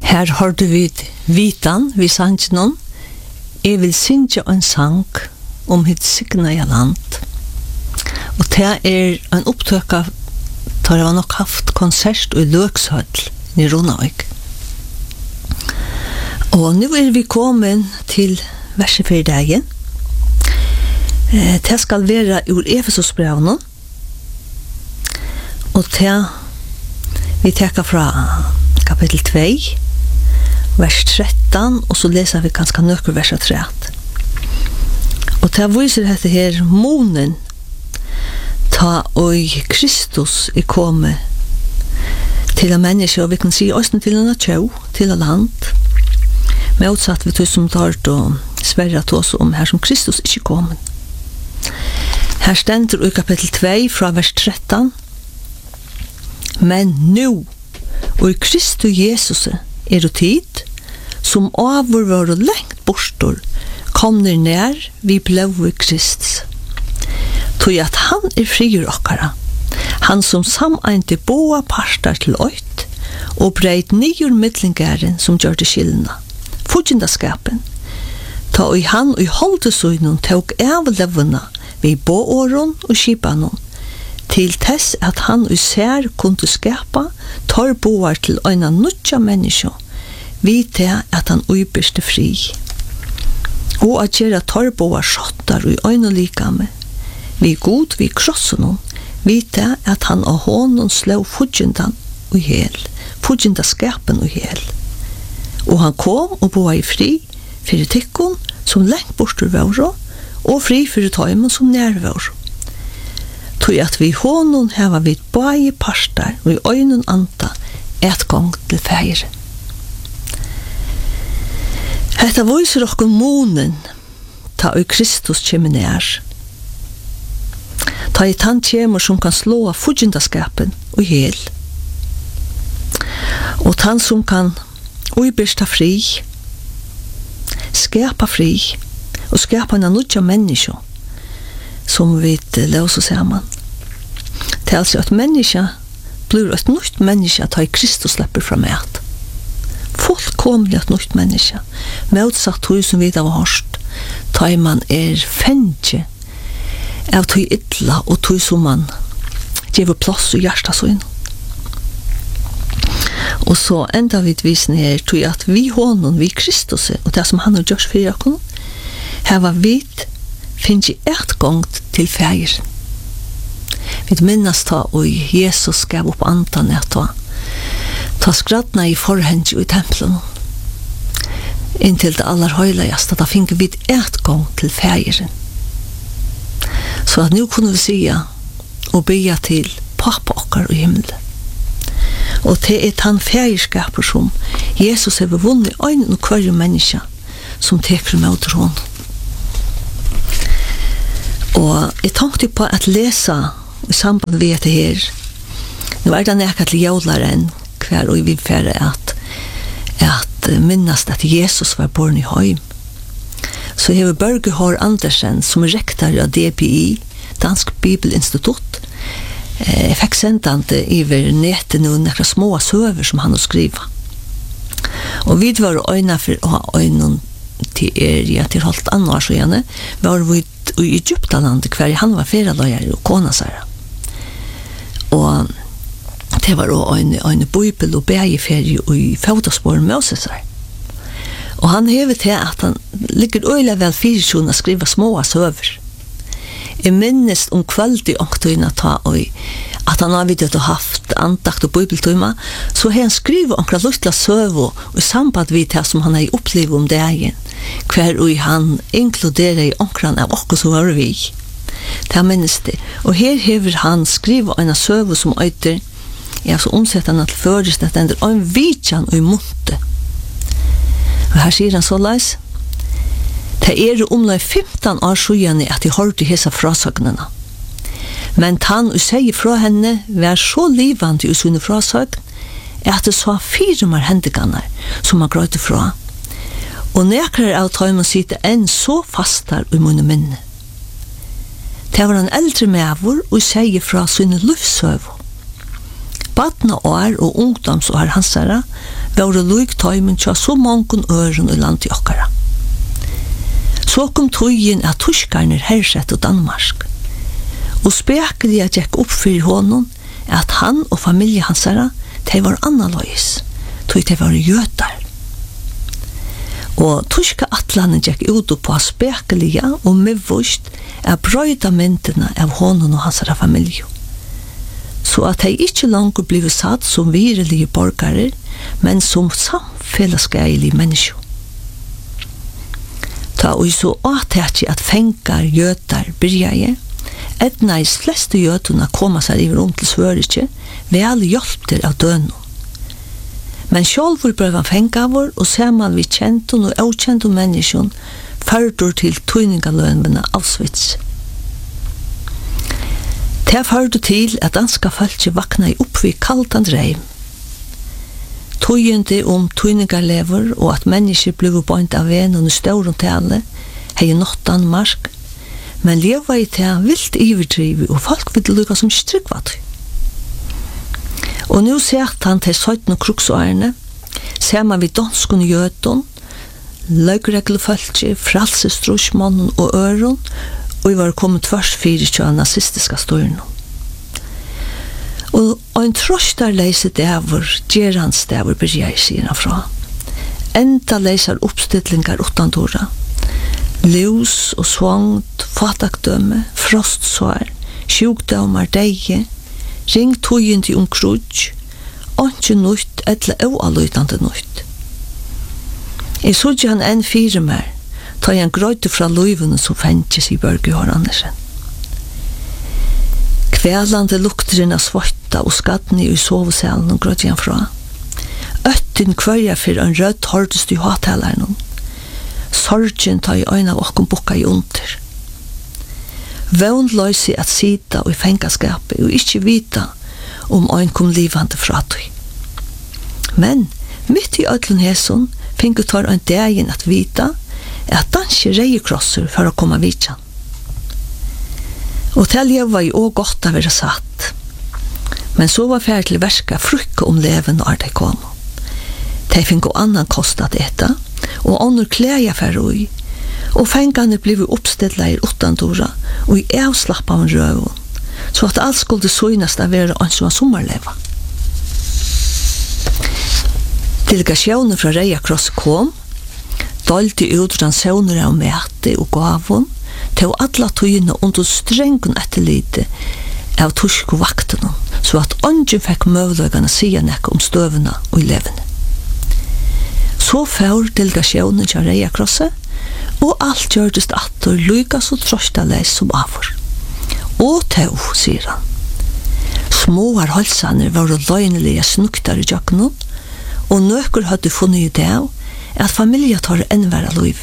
Her hørte vi vitan, vi sanns noen. Jeg vil synge en sang om hitt signa i land. Og det en opptøk av da jeg nok haft konsert i Løkshøll i Ronavik. Og nå vi kommet til verset for dagen. Det skal være ur Efesusbrevene. Og det vi teker fra kapittel 2, vers 13, og så leser vi ganske nøkker vers 3. Og det viser dette her månen ta og Kristus kommet til en menneske, og vi kan si også til en tjau, til en land, med utsatt vi tog som tar og sverre til oss om her som Kristus ikke kom. Her stender i kapittel 2 fra vers 13, men nå, og i Kristus Jesus det tid, som avvar lengt bortor, kommer nær vi blev i Kristus. Tog at han frier okkara, han som sameinte boa partar til øyt, og breit nyer midlingaren som gjør det skillene, fudgendaskapen. Ta og han og holdesøgnen tog av levene vi bååren og skipanen, til tess at han og ser kunne skapa tar boar til øyne nødja mennesker, vite at han uibirste fri. Og at gjøre tar boar skjottar og øyne likame, vi god vi krossen hon, vite at han og hånden slå fudgendan og hel, fudgendaskapen og hel. Og han kom og boa i fri, fyrir tikkun som lengt bortur våre, og fri fyrir tøymen som nær våre. Tog at vi hånden heva vid bare parstar og i øynene anta et gang til feir. Hetta viser okkur månen ta og Kristus kjemmer nær. Ta i tant kjemmer som kan slå av fudgendaskapen og hel. Og tant som kan uibirsta fri, skapa fri, og skapa en nødja menneske, som vi løser sammen. Det altså at menneske blir et nytt menneske at Kristus slipper fra meg. Fullkomlig et nytt menneske, motsatt tog som vi har hørt, da man fengt av tog ytla og tog som man giver plass og hjertet sånn. Og så enda vi visen her tog at vi hånden, vi Kristus, og det som han har gjort for oss, her var vi finnes et gang til feir. Vi minnes ta og Jesus gav opp antan ta skratna i forhend i tempelen inntil det aller høyligast da finnes vi et gang til feiren. Så at nå kunne vi si og bya til pappa okkar i himmelen. Og det han feirskaper som Jesus har vunnet øynene og hver menneske som teker mot hon. Og jeg tenkte på at lese i samband med dette her. Nå det nekka til jævlaren hver og vi færre at minnast at Jesus var born i heim. Så hever Børge Hård Andersen som rektor av DBI, Dansk Bibelinstitutt, jeg fikk sendante iver nete noen nekra små søver som han har skriva. Og vi var øyna for å ha øyna til til holdt annar så gjerne, var vi i Egyptaland hver han var feraløyere og kona seg. Og det var også en bøybel og begeferie i Faudaspåren Moses. Og han hever til at han ligger øyla vel 4 å skriva små søver. Jeg minnes kveld i ångtøyna ta og at han har vidt haft antakt og bøybeltøyma, så har han skrivet omkring luktla søver og i samband vidt det som han har opplevd om dagen, hver og han inkluderer i omkring av okkur som var vi. Det minnes det. Og her hever han skrivet en søver som øyter, så omsetter han til først at det en vidjan og i munte. Og her sier han så leis, det omlai 15 år siden at de hørte hese frasøgnene. Men han og sier fra henne var så livande i sine frasøgn at det så 4 mer hendigane som han grøyte fra. Og nekrar av tøymen sitte enn så fastar i munne minne. Det var en eldre mevor og sier fra sine livsøv. Badnaår og ungdomsår hansara var luik tøymen tja så mongen øren i land i okkara. Så kom tøyen at tyskarner hersett og Danmark. Og spekelig at jeg oppfyrir honom at han og familie hansara de var annaløys, tøy de var jøtar. Og tyska atlanen gikk ut på spekelige og medvust av brøyda myndene av honom og hansara familie. Så at de ikke langt ble satt som virelige borgare, men som samfellesskeilige mennesker. Ta og så åttekje at fengar jøtar byrjaje, etnais fleste jøtuna koma seg i rom til Svørike, vel hjelpter av døgnet. Men sjálfur blev han fengavur og saman vi kjentun og avkjentun menneskjon førdur til tøyningalønvene Auschwitz. Det førdur til at danska folket vakna i oppvi kaldan reim. Tøyende tøyningarlever og at mennesker blev bøynt av venun i stauron tale, hei nått Danmark, men leva i det vilt iverdrivi og folk vil lukka som strykvat. Og nu sagt han til 17 kruksårene, ser man vid danskun jøton, løgreglefølge, fralsestrusmannen og øron, og vi var kommet tvers fyrir til nazistiska styrene. Og en trøstar leiser dæver, gerans dæver byrja i sina fra. Enda leiser oppstillingar utandora, ljus og svongt, fatakdømme, frostsår, sjukdomar, deie, ring tøyende krudj, ikke nøyt eller oaløytande nøyt. Jeg så ikke han enn fire mer, ta han grøyte fra løyvene som fenges i Børge Hård Andersen. Kvelande lukterinn av svarta og skadden i sovesalen og grøyte han fra. Øtten kvarja for en rødt hårdest i hataleren. Sorgen ta i øyne av okkom bukka i under. Vånløysi at sita og i fengaskapet og ikke vita om øyn kom livande fra tøy. Men mitt i ødlen hæson finket tar en dagen at vita at danske reiekrosser for å komme vidjan. Og til jeg var jo også godt å være satt. Men så var ferdig til verska frukke om leven når de kom. De finket annan kost at etta, og andre klæja for ui, og fengane blev oppstedla i utandora og i avslapp av en røvun, så at alt skulle søgnast av være en som sommerleva. Delegasjonen fra Reia Kross kom, doldi utran søvner av mæte og gavun, til alla tøyene under strengen etterlite av tusk og vaktene, så at ånden fikk møvløgene sige nekka om støvene og levende. Så før delegasjonen til Reia Krosset, og alt gjørtes atter lykas og trøstaleis som avur. Og tau, sier han. Småar halsaner var løgnelige snuktar i jakkenen, og nøkker hadde funnet i det at familien tar ennværa liv.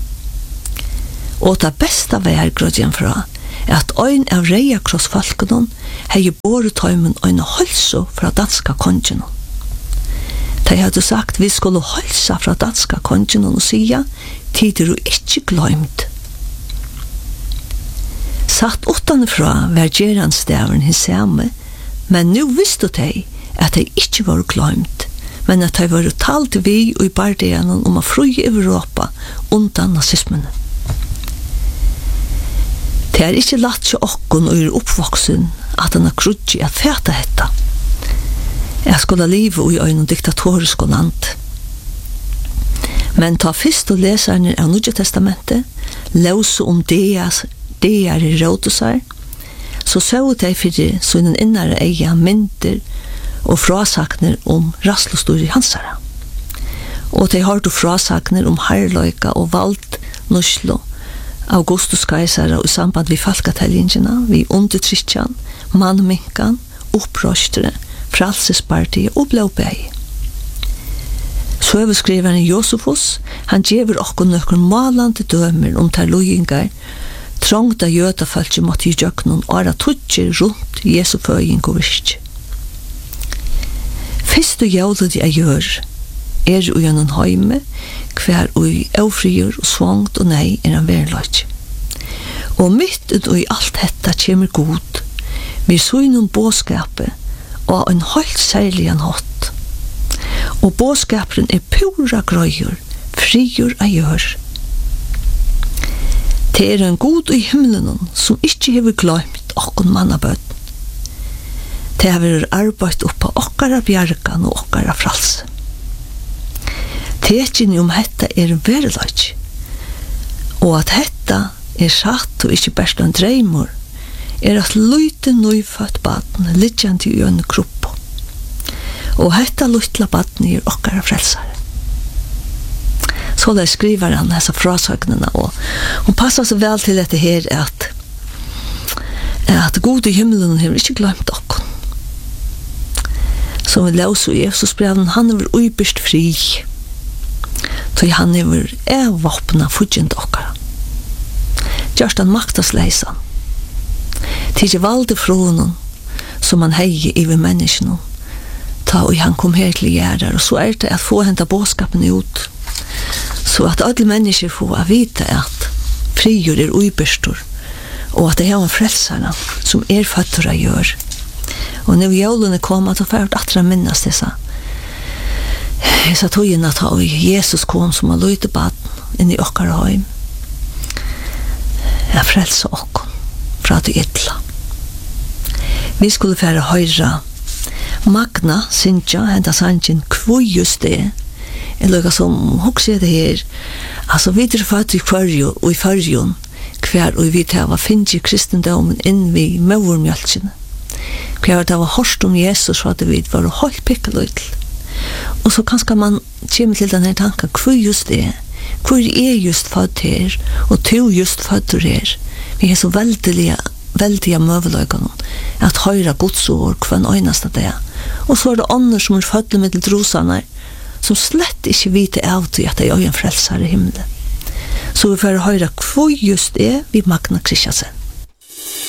Og det beste vær grødjen fra at øyn av Reia Kross-folkene hei båretøymen øyne halso fra danska kongenon. De hadde sagt vi skulle halsa fra danska kongenon og sia tider og ikke gløymt. Satt utanfra var gjeranstaveren hins samme, men nu visste de at de ikke var gløymt, men at de var talt vi og i bardeanen om å fri Europa undan nazismen. Det er ikke latt til okkon og er oppvoksen at han har krudget at fæta hetta. Jeg skulle leve i en diktatorisk land. Men ta først og leserne av Nye Testamentet, løse om det er i rådusar, så de for sånne innere eia mynter og frasakner om rastlostor i hansara. Og de har frasakner om herrløyka og vald nuslo, Augustus Kaisara og i samband vi falkateljingina, vi undertrykkjan, mannminkan, opprøstere, fralsespartiet og blåbæg. Søveskriveren Josefus, han gjever okkur nøkker malande dømer om ter logingar, trångda jødafalki måtte i jøknun og tutsi rundt Jesu føying og virk. Fyrstu jævlet jeg gjør, ui gjennom heime, hver ui aufriur og svongt og nei en verløyt. Og mitt ui alt hetta kjemur god, vi søgnum båskapet og en helt særlig en hatt. Og båskaperen pura grøyer, frigjør av gjør. Det en god i himmelen som ikke har glemt okkon mannabød. Det har vært arbeid oppa okkara bjergan og okkara frals. Tekjen om hetta vereløy, og at hetta satt og ikke best en dreimur, at lyte nøyfødt baden liggjant i øyne kropp. Og hetta lytla baden okkara frelsare. Så der skriver han disse frasøkningene, og hun passer seg vel til dette her, at god i himmelen har ikke glemt okkon. Så vi løser i Efesosbrevet, han er uibyrst fri, så han er våpna fudgjent okkara. Gjørst han maktasleisan. Til ikke valde frånen som han heier i ved menneskene, ta og han kom her til gjerder, og så det at få henta båskapen ut, så at alle mennesker får vite at frigjør uiberstor, og at det er en frelserne som føtter å gjøre. Og når jólene kom, at det var at jeg minnes disse togene at Jesus kom som har løyte baden inn i okkara heim. Jeg frelser okkon fra det ytla. Vi skulle fære høyra Magna, Sintja, henta sanjen, hvor just det lukka som hokser det her, altså vi født i kvarjo og i farjon, hver og vi tava finnes kristendommen inn vi møvermjølsene. Hver det var hårst om Jesus, så hadde vi var holdt pikkeløyt. Og så kanskje man kommer til denne tanken, hvor just det hvor just født her, og to just født her. Vi så veldige møveløykene, at høyre godsord hver en øyneste det. Og så det andre som født med til trosene, som slett ikke vite av til at det er en frelser i himmelen. Så vi får høre hvor just vi Magna Kristiansen.